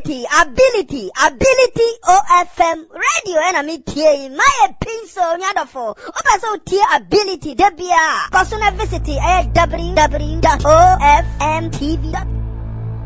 ability OFM radio and me tie my pencil nyadofo obaso tie ability debia person visit www.ofmtv.com